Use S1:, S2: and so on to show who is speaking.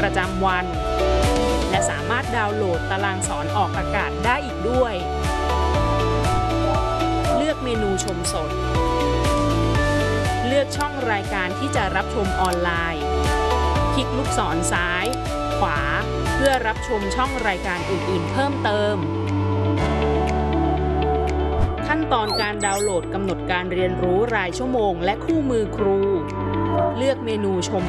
S1: ประจำวันและสามารถดาวน์โหลดตารางสอนออกอากาศได้อีกด้วยเลือกเมนูชมสดเลือกช่องรายการที่จะรับชมออนไลน์คลิกลูกศรซ้ายขวาเพื่อรับชมช่องรายการอื่นๆเพิ่มเติมขั้นตอนการดาวน์โหลดกำหนดการเรียนรู้รายชั่วโมงและคู่มือครูเลือกเมนูชม